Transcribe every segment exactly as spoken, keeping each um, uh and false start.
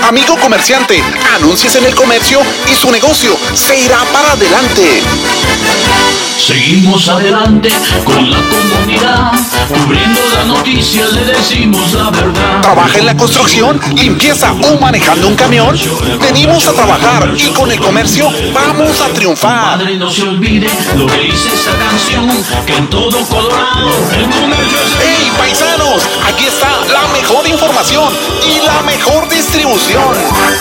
Amigo comerciante, anúnciese en el comercio y su negocio se irá para adelante. Seguimos adelante con la comunidad, cubriendo las noticias, le decimos la verdad. ¿Trabaja en la construcción, limpieza o manejando un camión? Venimos a trabajar y con el comercio vamos a triunfar. Padre, no se olvide lo que dice esta canción, que en todo Colorado el comercio es... ¡Hey, paisanos! Aquí está la mejor información y la mejor distribución.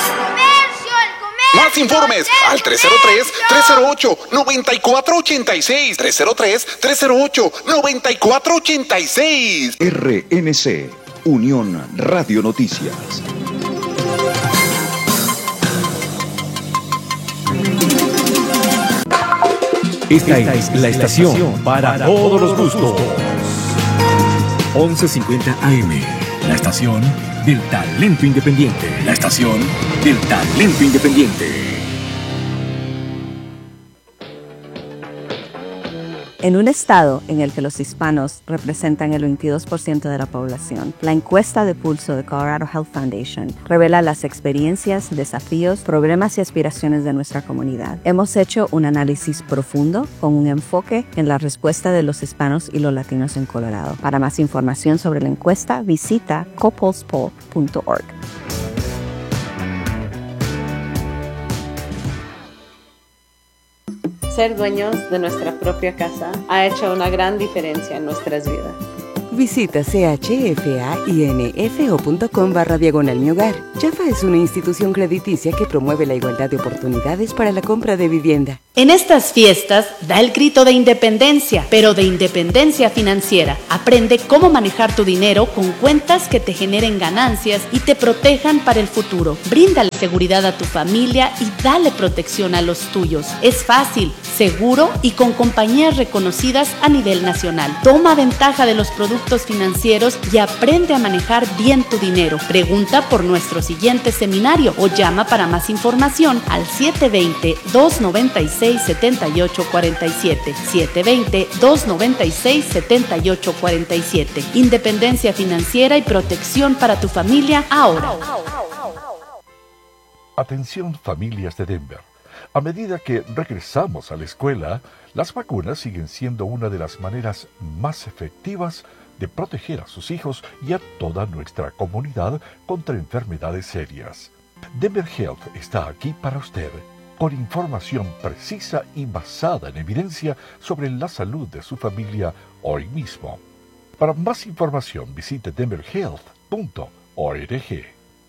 Más informes al tres cero tres, tres cero ocho, nueve cuatro ocho seis. tres cero tres, tres cero ocho, nueve cuatro ocho seis. R N C, Unión Radio Noticias. Esta es la estación para todos los gustos. once cincuenta A M, la estación del talento independiente. La estación del talento independiente. En un estado en el que los hispanos representan el veintidós por ciento de la población, la encuesta de pulso de Colorado Health Foundation revela las experiencias, desafíos, problemas y aspiraciones de nuestra comunidad. Hemos hecho un análisis profundo con un enfoque en la respuesta de los hispanos y los latinos en Colorado. Para más información sobre la encuesta, visita copulsepoll punto org. Ser dueños de nuestra propia casa ha hecho una gran diferencia en nuestras vidas. Visita chfainfo.com barra diagonal mi hogar. Chafa es una institución crediticia que promueve la igualdad de oportunidades para la compra de vivienda. En estas fiestas, da el grito de independencia, pero de independencia financiera. Aprende cómo manejar tu dinero con cuentas que te generen ganancias y te protejan para el futuro. Bríndale seguridad a tu familia y dale protección a los tuyos. Es fácil, seguro y con compañías reconocidas a nivel nacional. Toma ventaja de los productos financieros y aprende a manejar bien tu dinero. Pregunta por nuestro siguiente seminario o llama para más información al siete dos cero, dos nueve seis, siete ocho cuatro siete. siete dos cero, dos nueve seis, siete ocho cuatro siete. Independencia financiera y protección para tu familia ahora. Atención, familias de Denver. A medida que regresamos a la escuela, las vacunas siguen siendo una de las maneras más efectivas de proteger a sus hijos y a toda nuestra comunidad contra enfermedades serias. Denver Health está aquí para usted, con información precisa y basada en evidencia sobre la salud de su familia hoy mismo. Para más información, visite denver health punto org.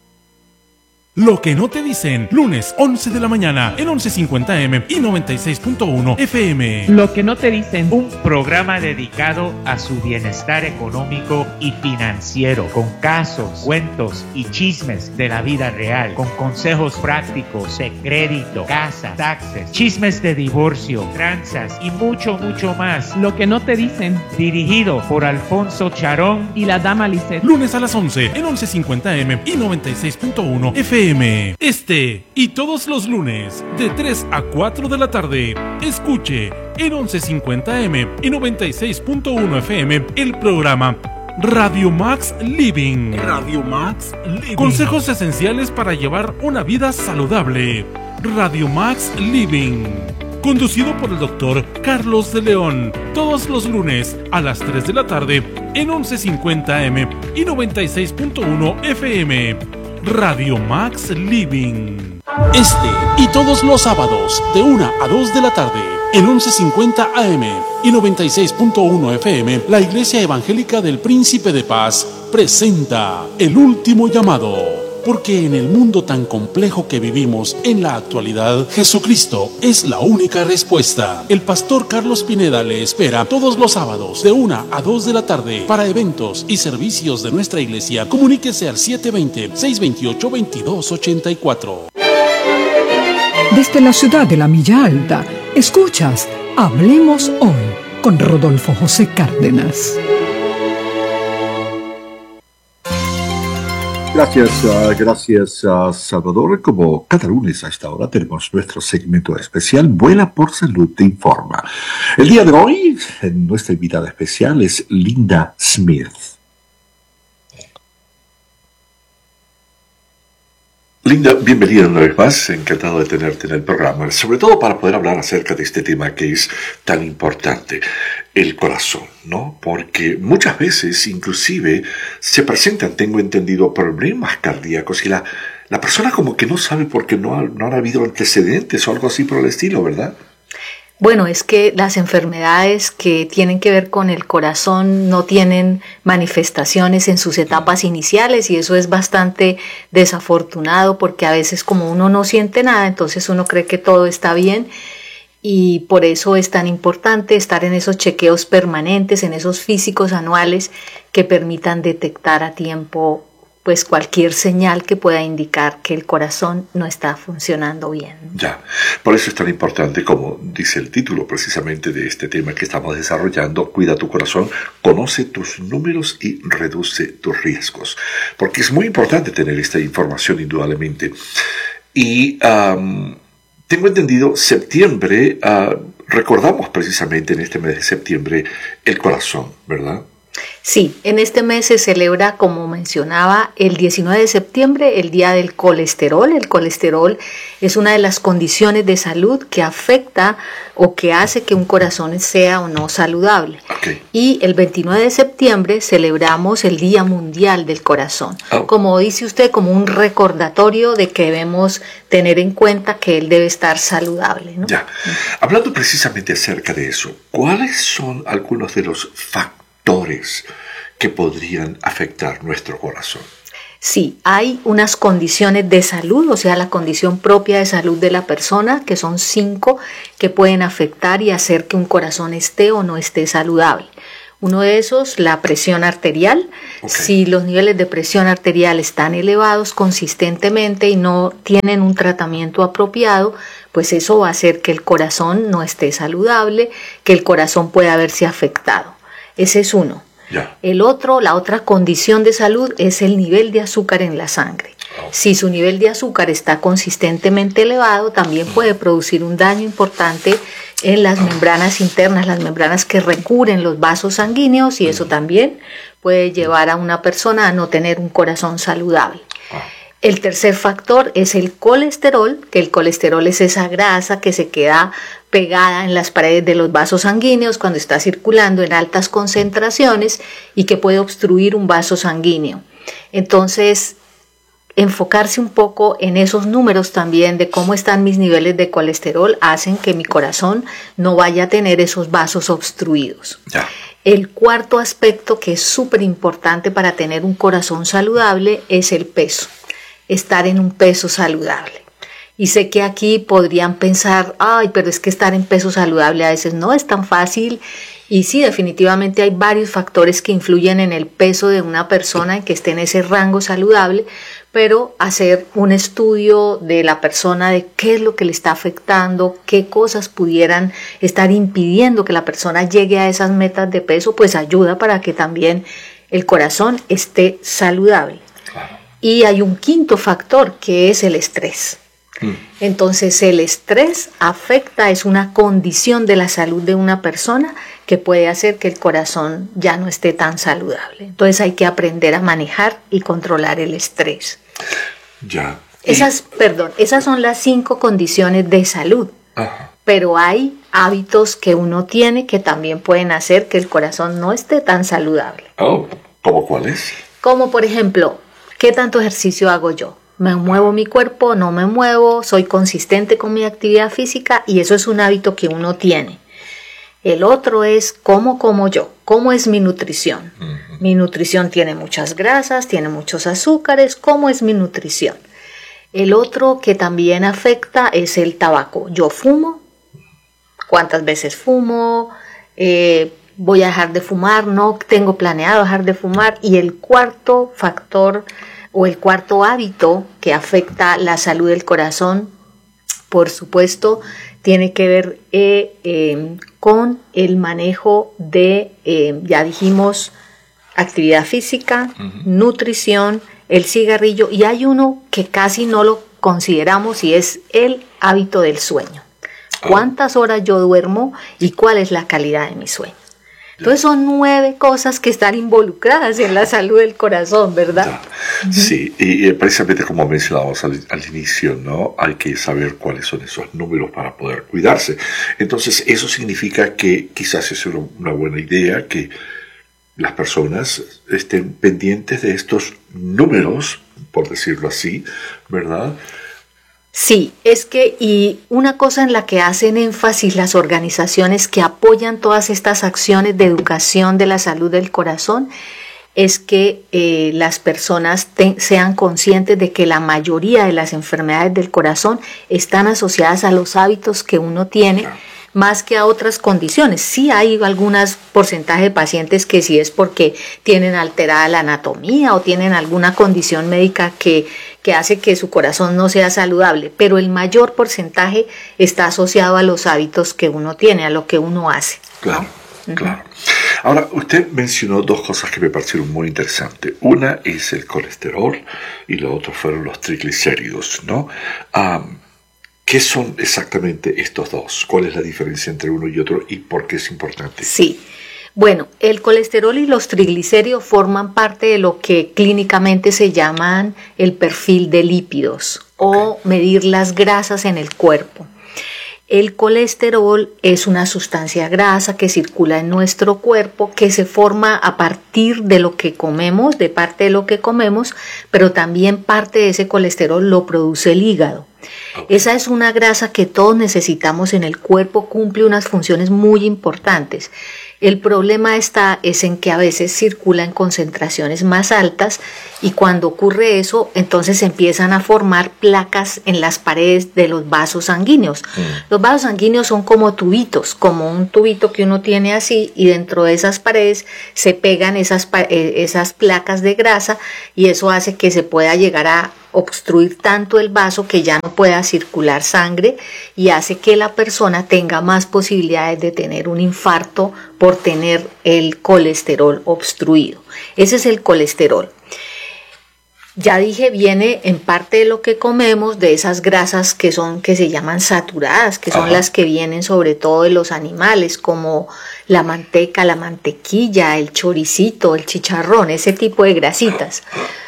Lo que no te dicen, lunes once de la mañana en once cincuenta A M y noventa y seis punto uno F M. Lo que no te dicen, un programa dedicado a su bienestar económico y financiero, con casos, cuentos y chismes de la vida real, con consejos prácticos de crédito, casa, taxes, chismes de divorcio, tranzas y mucho, mucho más. Lo que no te dicen, dirigido por Alfonso Charón y la dama Lisset. Lunes a las once en once cincuenta A M y noventa y seis punto uno F M. Este y todos los lunes de tres a cuatro de la tarde, escuche en once cincuenta A M y noventa y seis punto uno F M el programa Radio Max Living. Radio Max Living. Consejos esenciales para llevar una vida saludable. Radio Max Living. Conducido por el doctor Carlos de León. Todos los lunes a las tres de la tarde en once cincuenta A M y noventa y seis punto uno F M. Radio Max Living. Este y todos los sábados de una a dos de la tarde en once cincuenta A M y noventa y seis punto uno F M, la Iglesia Evangélica del Príncipe de Paz presenta El Último Llamado. Porque en el mundo tan complejo que vivimos en la actualidad, Jesucristo es la única respuesta. El pastor Carlos Pineda le espera todos los sábados de una a dos de la tarde para eventos y servicios de nuestra iglesia. Comuníquese al siete dos cero, seis dos ocho, dos dos ocho cuatro. Desde la ciudad de la Milla Alta, escuchas Hablemos Hoy con Rodolfo José Cárdenas. Gracias, uh, gracias uh, Salvador. Como cada lunes a esta hora tenemos nuestro segmento especial Vuela por Salud te informa. El día de hoy, nuestra invitada especial es Linda Smith. Linda, bienvenida una vez más, encantado de tenerte en el programa, sobre todo para poder hablar acerca de este tema que es tan importante, el corazón, ¿no? Porque muchas veces inclusive se presentan, tengo entendido, problemas cardíacos y la, la persona como que no sabe porque no, ha, no han habido antecedentes o algo así por el estilo, ¿verdad? Bueno, es que las enfermedades que tienen que ver con el corazón no tienen manifestaciones en sus etapas iniciales y eso es bastante desafortunado porque a veces como uno no siente nada, entonces uno cree que todo está bien y por eso es tan importante estar en esos chequeos permanentes, en esos físicos anuales que permitan detectar a tiempo pues cualquier señal que pueda indicar que el corazón no está funcionando bien. Ya, por eso es tan importante, como dice el título precisamente de este tema que estamos desarrollando, cuida tu corazón, conoce tus números y reduce tus riesgos, porque es muy importante tener esta información indudablemente. Y um, tengo entendido, septiembre, uh, recordamos precisamente en este mes de septiembre el corazón, ¿verdad? Sí, en este mes se celebra, como mencionaba, el diecinueve de septiembre, el Día del Colesterol. El colesterol es una de las condiciones de salud que afecta o que hace que un corazón sea o no saludable. Okay. Y el veintinueve de septiembre celebramos el Día Mundial del Corazón. Oh. Como dice usted, como un recordatorio de que debemos tener en cuenta que él debe estar saludable, ¿no? Ya. Hablando precisamente acerca de eso, ¿cuáles son algunos de los factores que podrían afectar nuestro corazón? Sí, hay unas condiciones de salud, o sea, la condición propia de salud de la persona, que son cinco que pueden afectar y hacer que un corazón esté o no esté saludable. Uno de esos, la presión arterial. Okay. Si los niveles de presión arterial están elevados consistentemente y no tienen un tratamiento apropiado, pues eso va a hacer que el corazón no esté saludable, que el corazón pueda verse afectado. Ese es uno. Yeah. El otro, la otra condición de salud es el nivel de azúcar en la sangre. Oh. Si su nivel de azúcar está consistentemente elevado, también puede producir un daño importante en las membranas internas, las membranas que recubren los vasos sanguíneos, y eso también puede llevar a una persona a no tener un corazón saludable. El tercer factor es el colesterol, que el colesterol es esa grasa que se queda pegada en las paredes de los vasos sanguíneos cuando está circulando en altas concentraciones y que puede obstruir un vaso sanguíneo. Entonces, enfocarse un poco en esos números también de cómo están mis niveles de colesterol hacen que mi corazón no vaya a tener esos vasos obstruidos. Ya. El cuarto aspecto que es súper importante para tener un corazón saludable es el peso. Estar en un peso saludable. Y sé que aquí podrían pensar, ay, pero es que estar en peso saludable a veces no es tan fácil. Y sí, definitivamente hay varios factores que influyen en el peso de una persona en que esté en ese rango saludable, pero hacer un estudio de la persona de qué es lo que le está afectando, qué cosas pudieran estar impidiendo que la persona llegue a esas metas de peso, pues ayuda para que también el corazón esté saludable. Y hay un quinto factor que es el estrés. Mm. Entonces el estrés afecta, es una condición de la salud de una persona que puede hacer que el corazón ya no esté tan saludable. Entonces hay que aprender a manejar y controlar el estrés. Ya. Esas, perdón, esas son las cinco condiciones de salud. Ajá. Pero hay hábitos que uno tiene que también pueden hacer que el corazón no esté tan saludable. Oh, ¿cómo cuáles? Como por ejemplo, ¿qué tanto ejercicio hago yo? ¿Me muevo mi cuerpo? ¿No me muevo? ¿Soy consistente con mi actividad física? Y eso es un hábito que uno tiene. El otro es cómo como yo, cómo es mi nutrición. Uh-huh. Mi nutrición tiene muchas grasas, tiene muchos azúcares, ¿cómo es mi nutrición? El otro que también afecta es el tabaco. Yo fumo, ¿cuántas veces fumo? Eh, voy a dejar de fumar, no tengo planeado dejar de fumar. Y el cuarto factor o el cuarto hábito que afecta la salud del corazón, por supuesto, tiene que ver eh, eh, con el manejo de, eh, ya dijimos, actividad física, uh-huh. nutrición, el cigarrillo, y hay uno que casi no lo consideramos y es el hábito del sueño. ¿Cuántas horas yo duermo y cuál es la calidad de mi sueño? Entonces son nueve cosas que están involucradas en la salud del corazón, ¿verdad? Ya. Sí, y, y precisamente como mencionábamos al, al inicio, ¿no? Hay que saber cuáles son esos números para poder cuidarse. Entonces eso significa que quizás es una, una buena idea que las personas estén pendientes de estos números, por decirlo así, ¿verdad? Sí, es que, y una cosa en la que hacen énfasis las organizaciones que apoyan todas estas acciones de educación de la salud del corazón, es que eh, las personas te, sean conscientes de que la mayoría de las enfermedades del corazón están asociadas a los hábitos que uno tiene, más que a otras condiciones. Sí hay algunos porcentajes de pacientes que sí es porque tienen alterada la anatomía o tienen alguna condición médica que, que hace que su corazón no sea saludable, pero el mayor porcentaje está asociado a los hábitos que uno tiene, a lo que uno hace. Claro, ¿no? Claro. Ahora, usted mencionó dos cosas que me parecieron muy interesantes. Una es el colesterol y la otra fueron los triglicéridos, ¿no? Um, ¿Qué son exactamente estos dos? ¿Cuál es la diferencia entre uno y otro y por qué es importante? Sí, bueno, el colesterol y los triglicéridos forman parte de lo que clínicamente se llaman el perfil de lípidos, okay, o medir las grasas en el cuerpo. El colesterol es una sustancia grasa que circula en nuestro cuerpo, que se forma a partir de lo que comemos, de parte de lo que comemos, pero también parte de ese colesterol lo produce el hígado. Okay. Esa es una grasa que todos necesitamos en el cuerpo, cumple unas funciones muy importantes. El problema está es en que a veces circula en concentraciones más altas y cuando ocurre eso, entonces se empiezan a formar placas en las paredes de los vasos sanguíneos. Mm. Los vasos sanguíneos son como tubitos, como un tubito que uno tiene así y dentro de esas paredes se pegan esas, esas placas de grasa y eso hace que se pueda llegar a obstruir tanto el vaso que ya no pueda circular sangre y hace que la persona tenga más posibilidades de tener un infarto por tener el colesterol obstruido. Ese es el colesterol. Ya dije, viene en parte de lo que comemos, de esas grasas que son, que se llaman saturadas, que son Ajá. las que vienen sobre todo de los animales, como la manteca, la mantequilla, el choricito, el chicharrón, ese tipo de grasitas.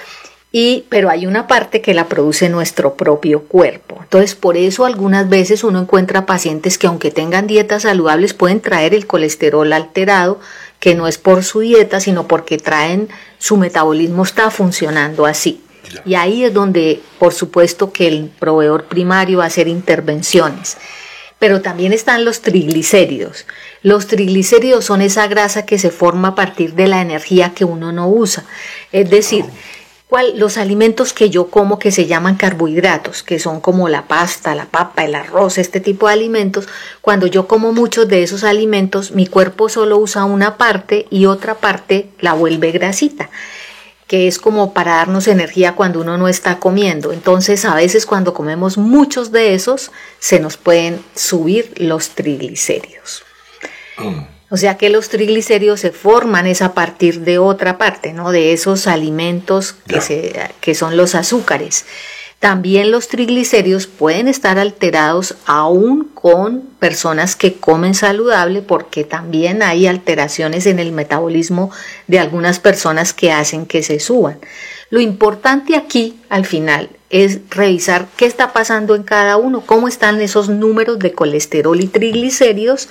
Y, pero hay una parte que la produce nuestro propio cuerpo. Entonces, por eso algunas veces uno encuentra pacientes que aunque tengan dietas saludables pueden traer el colesterol alterado, que no es por su dieta, sino porque traen, su metabolismo está funcionando así. Ya. Y ahí es donde, por supuesto, que el proveedor primario va a hacer intervenciones. Pero también están los triglicéridos. Los triglicéridos son esa grasa que se forma a partir de la energía que uno no usa. Es decir, oh. ¿Cuál? Los alimentos que yo como que se llaman carbohidratos, que son como la pasta, la papa, el arroz, este tipo de alimentos. Cuando yo como muchos de esos alimentos, mi cuerpo solo usa una parte y otra parte la vuelve grasita, que es como para darnos energía cuando uno no está comiendo. Entonces, a veces cuando comemos muchos de esos, se nos pueden subir los triglicéridos. Mm. O sea que los triglicéridos se forman es a partir de otra parte, ¿no? De esos alimentos que, se, que son los azúcares. También los triglicéridos pueden estar alterados aún con personas que comen saludable, porque también hay alteraciones en el metabolismo de algunas personas que hacen que se suban. Lo importante aquí, al final, es revisar qué está pasando en cada uno, cómo están esos números de colesterol y triglicéridos,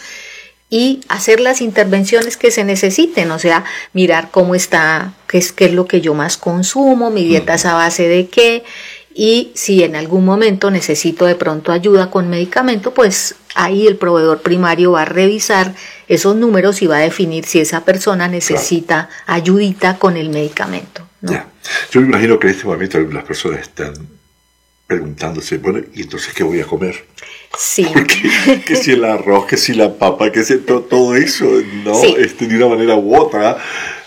y hacer las intervenciones que se necesiten, o sea, mirar cómo está, qué es, qué es lo que yo más consumo, mi dieta es a base de qué, y si en algún momento necesito de pronto ayuda con medicamento, pues ahí el proveedor primario va a revisar esos números y va a definir si esa persona necesita claro. ayudita con el medicamento, ¿no? Ya. Yo me imagino que en este momento las personas están preguntándose, bueno, ¿y entonces qué voy a comer? Sí. que, que si el arroz, que si la papa, que si todo, todo eso, ¿no? Sí. Este, de una manera u otra,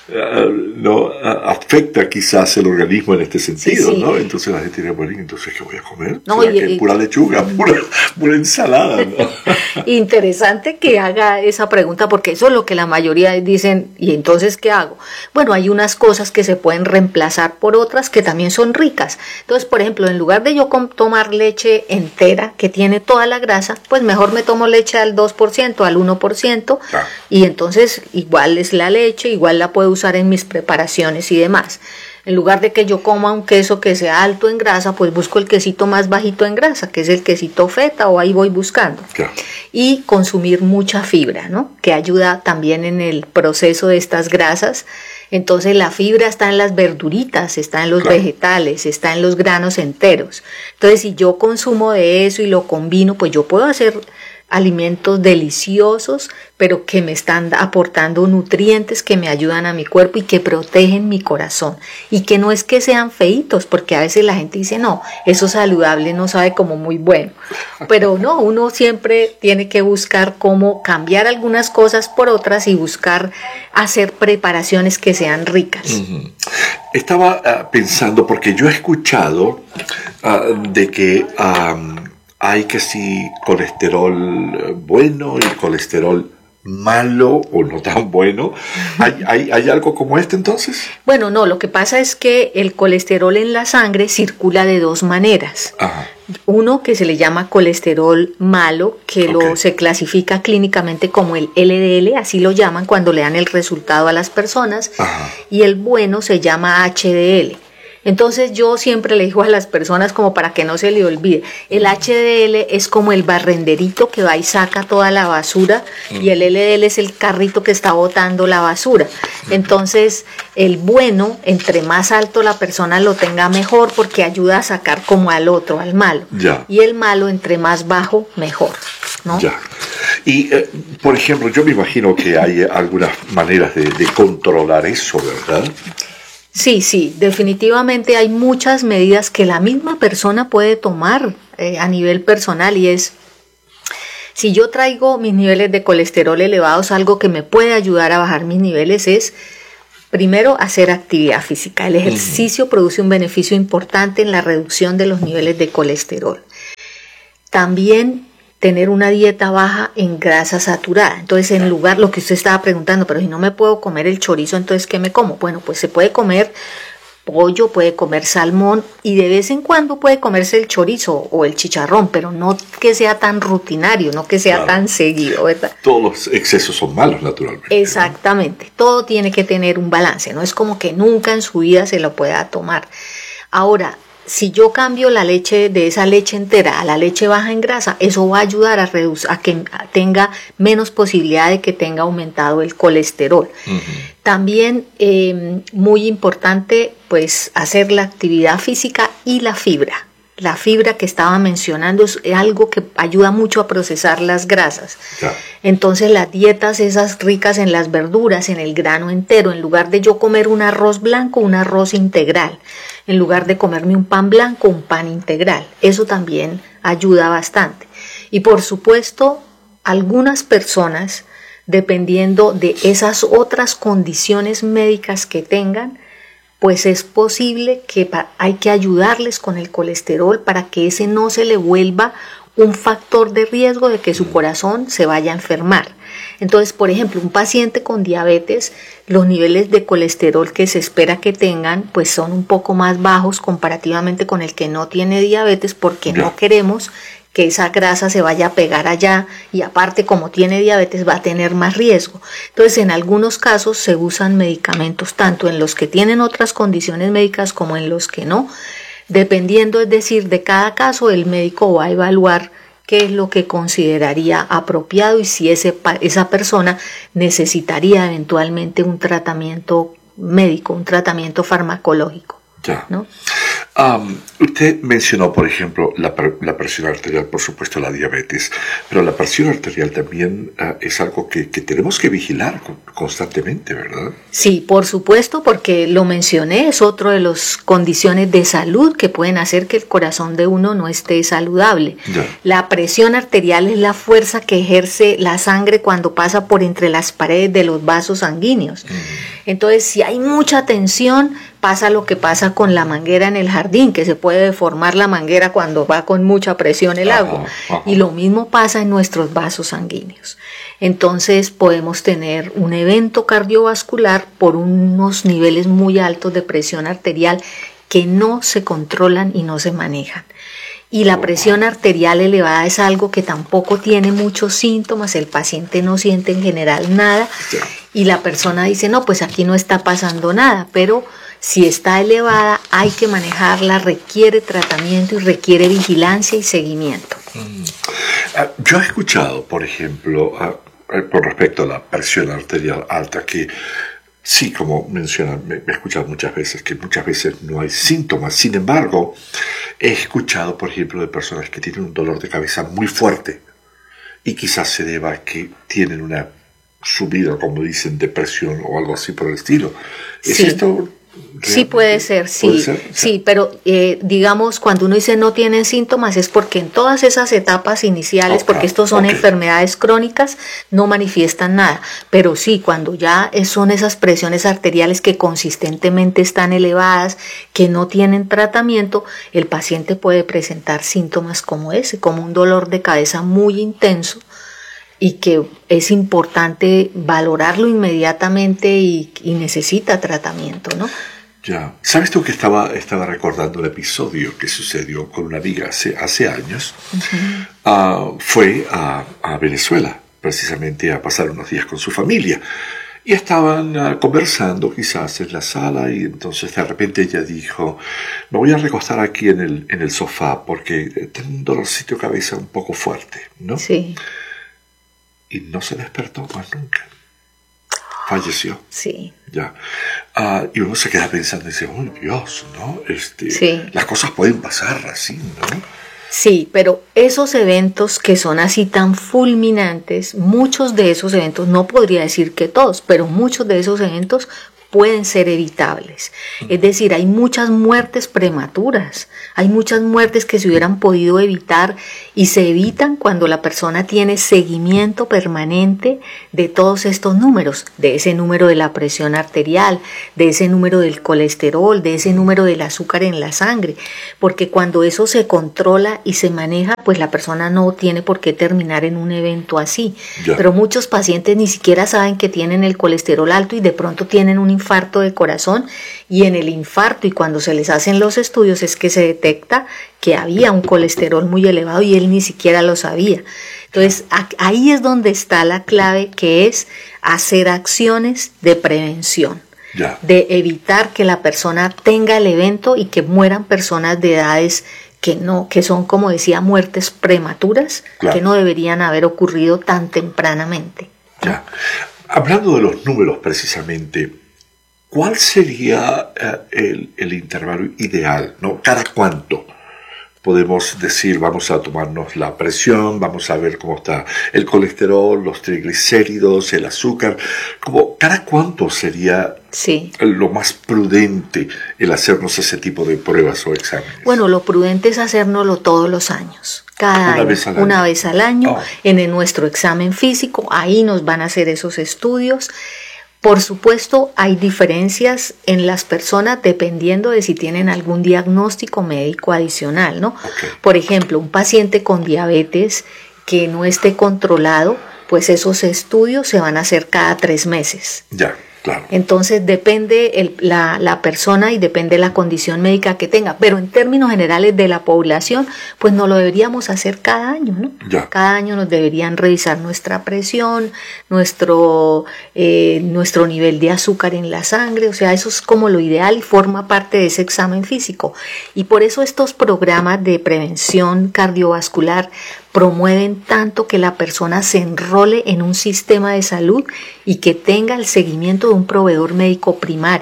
uh, no uh, afecta quizás el organismo en este sentido, sí, sí. ¿no? Entonces la gente diría, bueno, entonces ¿qué voy a comer? No, y, que y, pura lechuga, pura, pura ensalada, ¿no? Interesante que haga esa pregunta, porque eso es lo que la mayoría dicen, ¿y entonces qué hago? Bueno, hay unas cosas que se pueden reemplazar por otras que también son ricas. Entonces, por ejemplo, en lugar de yo tomar leche entera, que tiene toda la grasa, pues mejor me tomo leche al dos por ciento, al uno por ciento, ah. y entonces igual es la leche, igual la puedo usar en mis preparaciones y demás. En lugar de que yo coma un queso que sea alto en grasa, pues busco el quesito más bajito en grasa, que es el quesito feta, o ahí voy buscando. Claro. Y consumir mucha fibra, ¿no? Que ayuda también en el proceso de estas grasas. Entonces la fibra está en las verduritas, está en los claro. vegetales, está en los granos enteros. Entonces si yo consumo de eso y lo combino, pues yo puedo hacer alimentos deliciosos, pero que me están aportando nutrientes que me ayudan a mi cuerpo y que protegen mi corazón. Y que no es que sean feitos, porque a veces la gente dice, no, eso saludable no sabe como muy bueno. Pero no, uno siempre tiene que buscar cómo cambiar algunas cosas por otras y buscar hacer preparaciones que sean ricas. Uh-huh. Estaba uh, pensando, porque yo he escuchado uh, de que... Um, hay que si colesterol bueno y colesterol malo o no tan bueno. ¿Hay, hay, ¿Hay algo como este entonces? Bueno, no, lo que pasa es que el colesterol en la sangre circula de dos maneras. Ajá. Uno que se le llama colesterol malo, que okay. lo se clasifica clínicamente como el L D L, así lo llaman cuando le dan el resultado a las personas. Ajá. Y el bueno se llama H D L. Entonces yo siempre le digo a las personas, como para que no se le olvide, el H D L es como el barrenderito que va y saca toda la basura, mm. y el L D L es el carrito que está botando la basura. Entonces el bueno, entre más alto la persona lo tenga mejor, porque ayuda a sacar como al otro, al malo. Ya. Y el malo, entre más bajo, mejor, ¿no? Ya. Y, eh, por ejemplo, yo me imagino que hay algunas maneras de, de controlar eso, ¿verdad? Sí, sí, definitivamente hay muchas medidas que la misma persona puede tomar eh, a nivel personal, y es, si yo traigo mis niveles de colesterol elevados, algo que me puede ayudar a bajar mis niveles es, primero, hacer actividad física. El ejercicio uh-huh. produce un beneficio importante en la reducción de los niveles de colesterol. También tener una dieta baja en grasa saturada. Entonces, en lugar, lo que usted estaba preguntando, pero si no me puedo comer el chorizo, entonces ¿qué me como? Bueno, pues se puede comer pollo, puede comer salmón, y de vez en cuando puede comerse el chorizo o el chicharrón, pero no que sea tan rutinario, no que sea claro. tan seguido, ¿verdad? Todos los excesos son malos, naturalmente. Exactamente, ¿no? Todo tiene que tener un balance, no es como que nunca en su vida se lo pueda tomar. Ahora, si yo cambio la leche de esa leche entera a la leche baja en grasa, eso va a ayudar a reducir, a que tenga menos posibilidad de que tenga aumentado el colesterol. Uh-huh. También eh, muy importante, pues, hacer la actividad física y la fibra. La fibra que estaba mencionando es algo que ayuda mucho a procesar las grasas. Claro. Entonces las dietas esas ricas en las verduras, en el grano entero, en lugar de yo comer un arroz blanco, un arroz integral. En lugar de comerme un pan blanco, un pan integral. Eso también ayuda bastante. Y por supuesto, algunas personas, dependiendo de esas otras condiciones médicas que tengan, pues es posible que hay que ayudarles con el colesterol para que ese no se le vuelva un factor de riesgo de que su corazón se vaya a enfermar. Entonces, por ejemplo, un paciente con diabetes, los niveles de colesterol que se espera que tengan, pues son un poco más bajos comparativamente con el que no tiene diabetes, porque no queremos que esa grasa se vaya a pegar allá, y aparte, como tiene diabetes, va a tener más riesgo. Entonces, en algunos casos se usan medicamentos, tanto en los que tienen otras condiciones médicas como en los que no. Dependiendo, es decir, de cada caso, el médico va a evaluar qué es lo que consideraría apropiado y si ese, esa persona necesitaría eventualmente un tratamiento médico, un tratamiento farmacológico. Ya. ¿No? Um, usted mencionó, por ejemplo, la, la presión arterial, por supuesto la diabetes, pero la presión arterial también uh, es algo que, que tenemos que vigilar constantemente, ¿verdad? Sí, por supuesto, porque lo mencioné, es otro de las condiciones de salud que pueden hacer que el corazón de uno no esté saludable. Ya. La presión arterial es la fuerza que ejerce la sangre cuando pasa por entre las paredes de los vasos sanguíneos. Mm. Entonces, si hay mucha tensión, pasa lo que pasa con la manguera en el jardín, que se puede deformar la manguera cuando va con mucha presión el agua. Ajá, ajá. Y lo mismo pasa en nuestros vasos sanguíneos. Entonces podemos tener un evento cardiovascular por unos niveles muy altos de presión arterial que no se controlan y no se manejan. Y la presión arterial elevada es algo que tampoco tiene muchos síntomas, el paciente no siente en general nada y la persona dice, no, pues aquí no está pasando nada, pero si está elevada hay que manejarla, requiere tratamiento y requiere vigilancia y seguimiento. Mm. Uh, yo he escuchado, por ejemplo, uh, con respecto a la presión arterial alta, que sí, como mencionan, me, me he escuchado muchas veces que muchas veces no hay síntomas. Sin embargo, he escuchado, por ejemplo, de personas que tienen un dolor de cabeza muy fuerte y quizás se deba a que tienen una subida, como dicen, de presión o algo así por el estilo. ¿Es sí. esto? Sí puede ser, sí, ¿Puede ser? sí, pero eh, digamos cuando uno dice no tienen síntomas es porque en todas esas etapas iniciales, okay, porque estos son okay. enfermedades crónicas, no manifiestan nada, pero sí, cuando ya son esas presiones arteriales que consistentemente están elevadas, que no tienen tratamiento, el paciente puede presentar síntomas como ese, como un dolor de cabeza muy intenso, y que es importante valorarlo inmediatamente y, y necesita tratamiento, ¿no? Ya. ¿Sabes tú que estaba, estaba recordando el episodio que sucedió con una amiga hace, hace años? Uh-huh. Uh, fue a, a Venezuela, precisamente a pasar unos días con su familia. Y estaban uh, conversando quizás en la sala y entonces de repente ella dijo, me voy a recostar aquí en el, en el sofá porque tengo un dolorcito de cabeza un poco fuerte, ¿no? Sí. Y no se despertó más nunca. Falleció. Sí. Ya. Uh, y uno se queda pensando y dice, oh Dios, ¿no? Este, sí. Las cosas pueden pasar así, ¿no? Sí, pero esos eventos que son así tan fulminantes, muchos de esos eventos, no podría decir que todos, pero muchos de esos eventos pueden ser evitables. Es decir, hay muchas muertes prematuras, hay muchas muertes que se hubieran podido evitar y se evitan cuando la persona tiene seguimiento permanente de todos estos números, de ese número de la presión arterial, de ese número del colesterol, de ese número del azúcar en la sangre, porque cuando eso se controla y se maneja, pues la persona no tiene por qué terminar en un evento así. Ya. Pero muchos pacientes ni siquiera saben que tienen el colesterol alto y de pronto tienen un infarto de corazón, y en el infarto y cuando se les hacen los estudios es que se detecta que había un colesterol muy elevado y él ni siquiera lo sabía. Entonces ahí es donde está la clave, que es hacer acciones de prevención, ya. de evitar que la persona tenga el evento y que mueran personas de edades que no, que son, como decía, muertes prematuras, claro. que no deberían haber ocurrido tan tempranamente. Ya. Hablando de los números precisamente, ¿cuál sería uh, el, el intervalo ideal, ¿no? ¿Cada cuánto podemos decir, vamos a tomarnos la presión, vamos a ver cómo está el colesterol, los triglicéridos, el azúcar? Como, ¿cada cuánto sería sí. lo más prudente el hacernos ese tipo de pruebas o exámenes? Bueno, lo prudente es hacérnoslo todos los años. Cada una año, vez al año. Una vez al año, oh. en el, nuestro examen físico, ahí nos van a hacer esos estudios. Por supuesto, hay diferencias en las personas dependiendo de si tienen algún diagnóstico médico adicional, ¿no? Okay. Por ejemplo, un paciente con diabetes que no esté controlado, pues esos estudios se van a hacer cada tres meses. Ya. Claro. Entonces depende el, la, la persona y depende la condición médica que tenga, pero en términos generales de la población, pues no lo deberíamos hacer cada año, ¿no? Ya. Cada año nos deberían revisar nuestra presión, nuestro, eh, nuestro nivel de azúcar en la sangre, o sea, eso es como lo ideal y forma parte de ese examen físico. Y por eso estos programas de prevención cardiovascular promueven tanto que la persona se enrole en un sistema de salud y que tenga el seguimiento de un proveedor médico primario.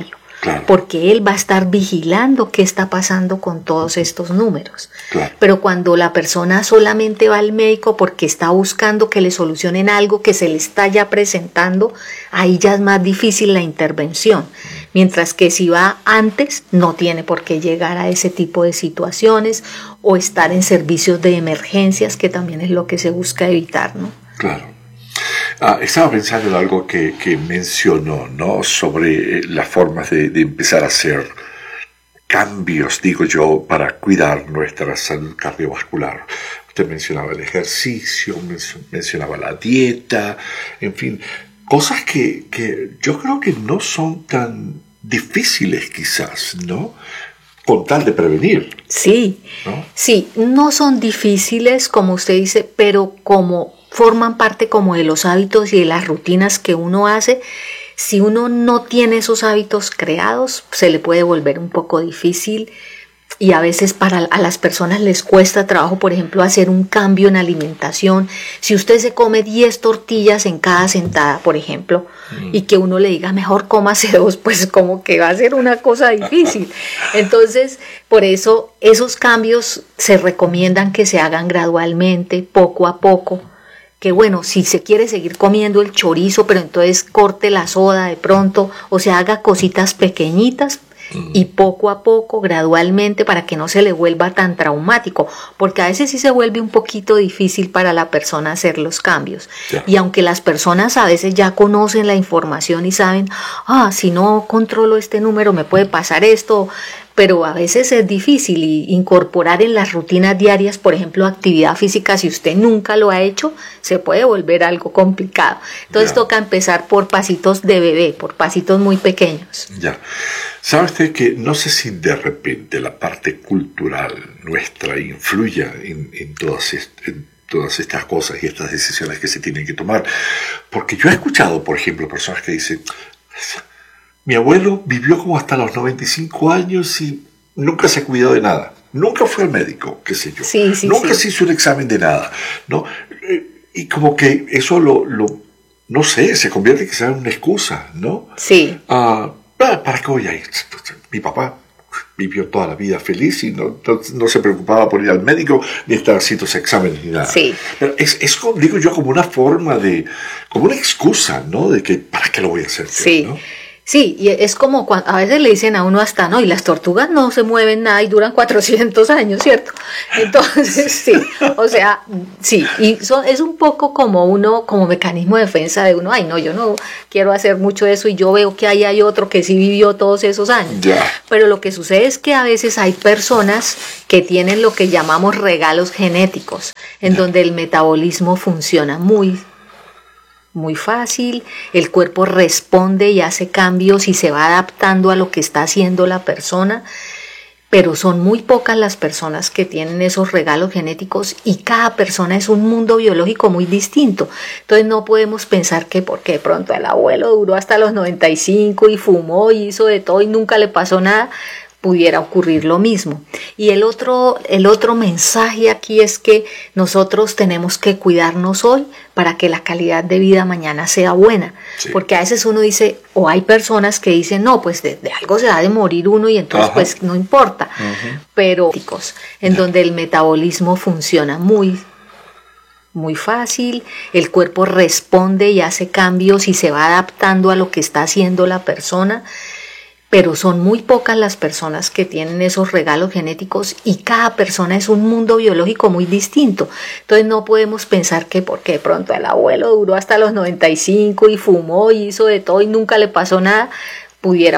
Claro. Porque él va a estar vigilando qué está pasando con todos estos números. Claro. Pero cuando la persona solamente va al médico porque está buscando que le solucionen algo que se le está ya presentando, ahí ya es más difícil la intervención. Mientras que si va antes, no tiene por qué llegar a ese tipo de situaciones o estar en servicios de emergencias, que también es lo que se busca evitar, ¿no? Claro. Ah, estaba pensando en algo que, que mencionó, ¿no? Sobre eh, las formas de, de empezar a hacer cambios, digo yo, para cuidar nuestra salud cardiovascular. Usted mencionaba el ejercicio, mencionaba la dieta, en fin, cosas que, que yo creo que no son tan difíciles quizás, ¿no? Con tal de prevenir. Sí, ¿no? Sí, no son difíciles, como usted dice, pero como forman parte como de los hábitos y de las rutinas que uno hace. Si uno no tiene esos hábitos creados, se le puede volver un poco difícil y a veces para a las personas les cuesta trabajo, por ejemplo, hacer un cambio en alimentación. Si usted se come diez tortillas en cada sentada, por ejemplo, mm. y que uno le diga mejor cómase dos, pues como que va a ser una cosa difícil. Entonces, por eso esos cambios se recomiendan que se hagan gradualmente, poco a poco. Que bueno, si se quiere seguir comiendo el chorizo, pero entonces corte la soda de pronto, o sea, haga cositas pequeñitas y poco a poco, gradualmente, para que no se le vuelva tan traumático, porque a veces sí se vuelve un poquito difícil para la persona hacer los cambios. Yeah. Y aunque las personas a veces ya conocen la información y saben, ah, si no controlo este número me puede pasar esto, pero a veces es difícil y incorporar en las rutinas diarias, por ejemplo, actividad física, si usted nunca lo ha hecho, se puede volver algo complicado. Entonces yeah. toca empezar por pasitos de bebé, por pasitos muy pequeños. Ya. Yeah. ¿Sabe usted que no sé si de repente la parte cultural nuestra influya en, en, todas, est- en todas estas cosas y estas decisiones que se tienen que tomar? Porque yo he escuchado, por ejemplo, personas que dicen... Mi abuelo vivió como hasta los noventa y cinco años y nunca se cuidó de nada. Nunca fue al médico, qué sé yo. Sí, sí, nunca sí. se hizo un examen de nada, ¿no? Y como que eso lo, lo no sé, se convierte quizás en una excusa, ¿no? Sí. Uh, ¿Para qué voy a ir? Mi papá vivió toda la vida feliz y no, no, no se preocupaba por ir al médico ni estar haciendo exámenes ni nada. Sí. Pero es, es como, digo yo, como una forma de, como una excusa, ¿no? De que, ¿para qué lo voy a hacer? Sí. ¿no? Sí, y es como cuando a veces le dicen a uno hasta, no, y las tortugas no se mueven nada y duran cuatrocientos años, ¿cierto? Entonces, sí, o sea, sí, y son, es un poco como uno, como mecanismo de defensa de uno, ay, no, yo no quiero hacer mucho eso y yo veo que ahí hay otro que sí vivió todos esos años. Yeah. Pero lo que sucede es que a veces hay personas que tienen lo que llamamos regalos genéticos, en yeah. donde el metabolismo funciona muy muy fácil, el cuerpo responde y hace cambios y se va adaptando a lo que está haciendo la persona, pero son muy pocas las personas que tienen esos regalos genéticos y cada persona es un mundo biológico muy distinto. Entonces no podemos pensar que porque de pronto el abuelo duró hasta los noventa y cinco y fumó y hizo de todo y nunca le pasó nada, pudiera ocurrir lo mismo. Y el otro, el otro mensaje aquí es que nosotros tenemos que cuidarnos hoy para que la calidad de vida mañana sea buena. Sí. Porque a veces uno dice, o hay personas que dicen, no, pues de, de algo se ha de morir uno y entonces Ajá. pues no importa. Uh-huh. Pero en donde el metabolismo funciona muy muy fácil, el cuerpo responde y hace cambios y se va adaptando a lo que está haciendo la persona. Pero son muy pocas las personas que tienen esos regalos genéticos y cada persona es un mundo biológico muy distinto. Entonces no podemos pensar que porque de pronto el abuelo duró hasta los noventa y cinco y fumó y hizo de todo y nunca le pasó nada, pudiera